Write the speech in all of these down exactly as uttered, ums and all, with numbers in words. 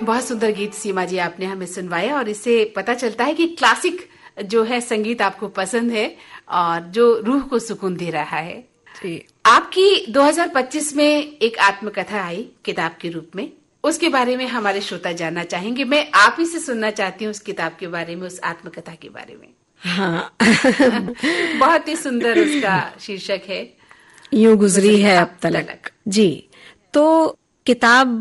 बहुत सुंदर गीत सीमा जी आपने हमें सुनवाया और इससे पता चलता है कि क्लासिक जो है संगीत आपको पसंद है और जो रूह को सुकून दे रहा है। जी। आपकी दो हज़ार पच्चीस में एक आत्मकथा आई किताब के रूप में, उसके बारे में हमारे श्रोता जानना चाहेंगे। मैं आप ही से सुनना चाहती हूँ उस किताब के बारे में, उस आत्मकथा के बारे में। हाँ बहुत ही सुंदर उसका शीर्षक है, यूं गुजरी है अब तलक। जी, तो किताब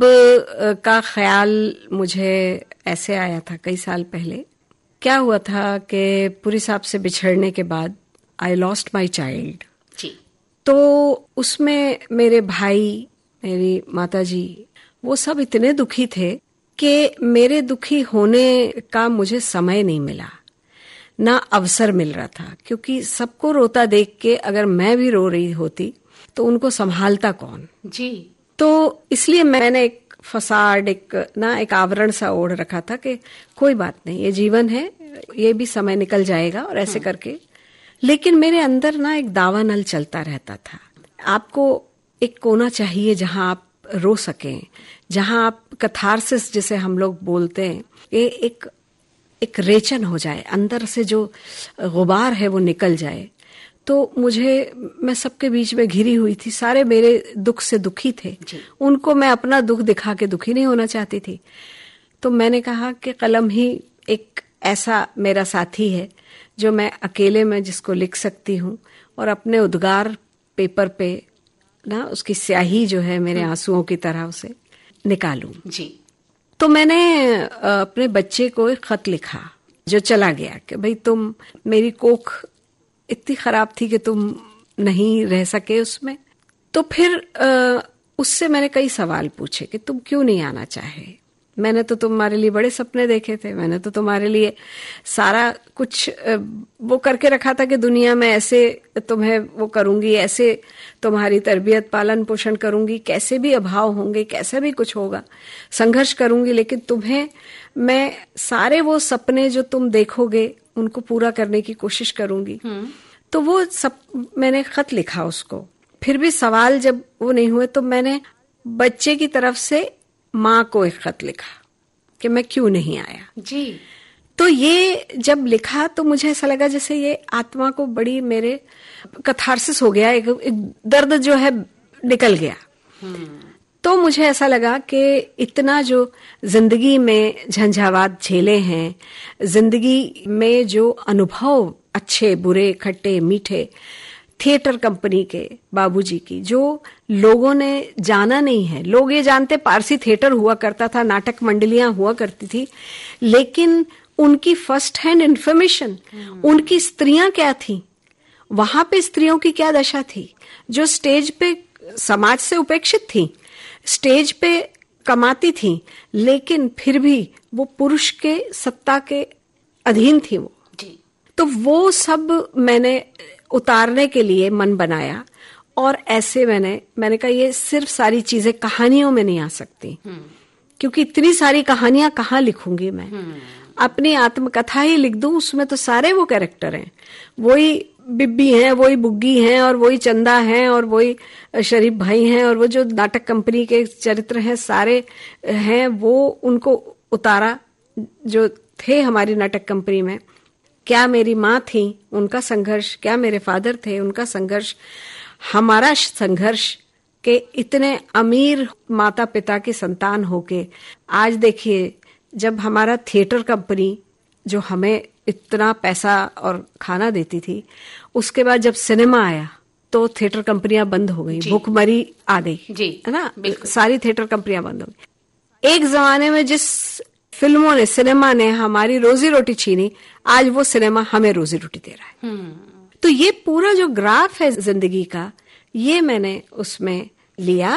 का ख्याल मुझे ऐसे आया था कई साल पहले। क्या हुआ था कि पुरी साहब से बिछड़ने के बाद आई लॉस्ट माई चाइल्ड। जी। तो उसमें मेरे भाई, मेरी माताजी, वो सब इतने दुखी थे कि मेरे दुखी होने का मुझे समय नहीं मिला, ना अवसर मिल रहा था, क्योंकि सबको रोता देख के अगर मैं भी रो रही होती तो उनको संभालता कौन। जी। तो इसलिए मैंने एक फसाड, एक ना एक आवरण सा ओढ़ रखा था कि कोई बात नहीं, ये जीवन है, ये भी समय निकल जाएगा और ऐसे करके। लेकिन मेरे अंदर ना एक दावानल चलता रहता था। आपको एक कोना चाहिए जहां आप रो सकें, जहां आप कथारसिस जिसे हम लोग बोलते हैं, ये एक एक रेचन हो जाए, अंदर से जो गुबार है वो निकल जाए। तो मुझे, मैं सबके बीच में घिरी हुई थी, सारे मेरे दुख से दुखी थे, उनको मैं अपना दुख दिखा के दुखी नहीं होना चाहती थी। तो मैंने कहा कि कलम ही एक ऐसा मेरा साथी है जो मैं अकेले में जिसको लिख सकती हूँ और अपने उद्गार पेपर पे ना उसकी स्याही जो है मेरे आंसुओं की तरह उसे निकालूं। जी। तो मैंने अपने बच्चे को एक खत लिखा जो चला गया कि भाई तुम, मेरी कोख इतनी खराब थी कि तुम नहीं रह सके उसमें। तो फिर उससे मैंने कई सवाल पूछे कि तुम क्यों नहीं आना चाहे, मैंने तो तुम्हारे लिए बड़े सपने देखे थे, मैंने तो तुम्हारे लिए सारा कुछ वो करके रखा था कि दुनिया में ऐसे तुम्हें वो करूंगी, ऐसे तुम्हारी तरबियत पालन पोषण करूंगी, कैसे भी अभाव होंगे, कैसे भी कुछ होगा, संघर्ष करूंगी, लेकिन तुम्हें मैं सारे वो सपने जो तुम देखोगे उनको पूरा करने की कोशिश करूंगी। तो वो सब मैंने खत लिखा उसको। फिर भी सवाल जब वो नहीं हुए तो मैंने बच्चे की तरफ से माँ को एक खत लिखा कि मैं क्यों नहीं आया। जी। तो ये जब लिखा तो मुझे ऐसा लगा जैसे ये आत्मा को बड़ी मेरे कथारसिस हो गया, एक, एक दर्द जो है निकल गया। तो मुझे ऐसा लगा कि इतना जो जिंदगी में झंझावात झेले हैं, जिंदगी में जो अनुभव अच्छे बुरे खट्टे मीठे, थिएटर कंपनी के बाबूजी की जो लोगों ने जाना नहीं है, लोग ये जानते पारसी थिएटर हुआ करता था, नाटक मंडलियां हुआ करती थी, लेकिन उनकी फर्स्ट हैंड इंफॉर्मेशन, उनकी स्त्रियां क्या थी, वहां पे स्त्रियों की क्या दशा थी, जो स्टेज पे समाज से उपेक्षित थी, स्टेज पे कमाती थी, लेकिन फिर भी वो पुरुष के सत्ता के अधीन थी वो। जी। तो वो सब मैंने उतारने के लिए मन बनाया और ऐसे मैंने मैंने कहा ये सिर्फ सारी चीजें कहानियों में नहीं आ सकती, क्योंकि इतनी सारी कहानियां कहाँ लिखूंगी मैं, अपनी आत्मकथा ही लिख दूं, उसमें तो सारे वो कैरेक्टर हैं, वही बिब्बी हैं, वही बुग्गी हैं और वही चंदा हैं और वही शरीफ भाई हैं और वो जो नाटक कंपनी के चरित्र हैं सारे हैं, वो उनको उतारा जो थे हमारी नाटक कंपनी में। क्या मेरी माँ थी, उनका संघर्ष, क्या मेरे फादर थे, उनका संघर्ष, हमारा संघर्ष के इतने अमीर माता पिता की संतान होके आज देखिए जब हमारा थिएटर कंपनी जो हमें इतना पैसा और खाना देती थी, उसके बाद जब सिनेमा आया तो थिएटर कंपनियां बंद हो गई, भूखमरी आ गई, है ना, सारी थिएटर कंपनियां बंद हो गई। एक जमाने में जिस फिल्मों ने, सिनेमा ने हमारी रोजी रोटी छीनी, आज वो सिनेमा हमें रोजी रोटी दे रहा है। तो ये पूरा जो ग्राफ है जिंदगी का, ये मैंने उसमें लिया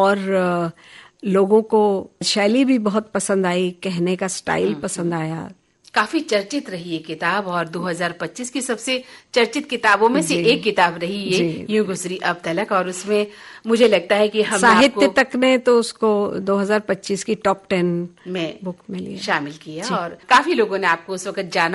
और लोगों को शैली भी बहुत पसंद आई, कहने का स्टाइल पसंद आया। काफी चर्चित रही ये किताब और दो हज़ार पच्चीस की सबसे चर्चित किताबों में से एक किताब रही ये, यूं गुजरी अब तलक। और उसमें मुझे लगता है कि हम साहित्य तक ने तो उसको दो हज़ार पच्चीस की टॉप टेन में बुक में लिया, शामिल किया और काफी लोगों ने आपको उस वक्त जाना